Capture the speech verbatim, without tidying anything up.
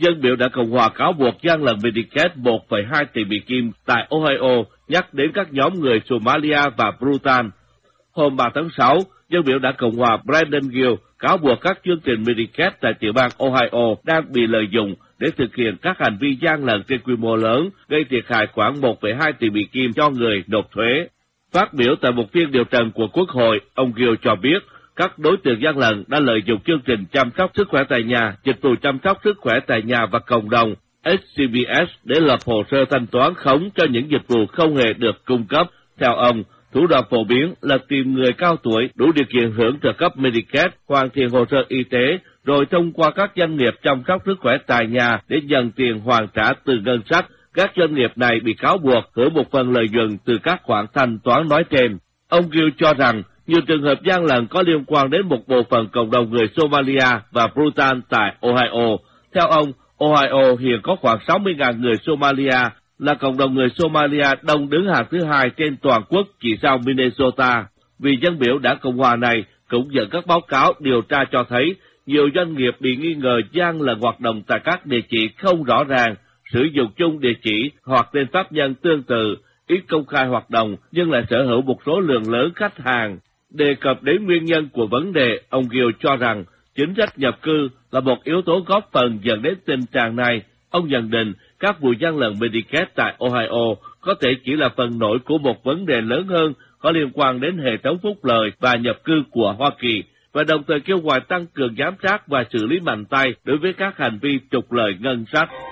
dân biểu đảng Cộng hòa cáo buộc gian lận Medicaid một phẩy hai tỷ Mỹ Kim tại Ohio, nhắc đến các nhóm người Somalia và Bhutan. Hôm ba tháng sáu, dân biểu đảng Cộng hòa Brandon Gill cáo buộc các chương trình Medicaid tại tiểu bang Ohio đang bị lợi dụng để thực hiện các hành vi gian lận trên quy mô lớn, gây thiệt hại khoảng một phẩy hai tỷ Mỹ Kim cho người nộp thuế. Phát biểu tại một phiên điều trần của Quốc hội, ông Gill cho biết các đối tượng gian lận đã lợi dụng chương trình chăm sóc sức khỏe tại nhà, dịch vụ chăm sóc sức khỏe tại nhà và cộng đồng H C B S để lập hồ sơ thanh toán khống cho những dịch vụ không hề được cung cấp. Theo ông, thủ đoạn phổ biến là tìm người cao tuổi đủ điều kiện hưởng trợ cấp Medicaid, hoàn thiện hồ sơ y tế, rồi thông qua các doanh nghiệp chăm sóc sức khỏe tại nhà để nhận tiền hoàn trả từ ngân sách. Các doanh nghiệp này bị cáo buộc hưởng một phần lợi nhuận từ các khoản thanh toán nói trên. Ông Gill cho rằng nhiều trường hợp gian lận có liên quan đến một bộ phận cộng đồng người Somalia và Bhutan tại Ohio. Theo ông, Ohio hiện có khoảng sáu mươi nghìn người Somalia, là cộng đồng người Somalia đông đứng hàng thứ hai trên toàn quốc chỉ sau Minnesota. Vì dân biểu đảng Cộng hòa này cũng dẫn các báo cáo điều tra cho thấy nhiều doanh nghiệp bị nghi ngờ gian lận hoạt động tại các địa chỉ không rõ ràng, sử dụng chung địa chỉ hoặc tên pháp nhân tương tự, ít công khai hoạt động nhưng lại sở hữu một số lượng lớn khách hàng. Đề cập đến nguyên nhân của vấn đề, ông Gill cho rằng chính sách nhập cư là một yếu tố góp phần dẫn đến tình trạng này. Ông nhận định các vụ gian lận Medicaid tại Ohio có thể chỉ là phần nổi của một vấn đề lớn hơn có liên quan đến hệ thống phúc lợi và nhập cư của Hoa Kỳ, và đồng thời kêu gọi tăng cường giám sát và xử lý mạnh tay đối với các hành vi trục lợi ngân sách.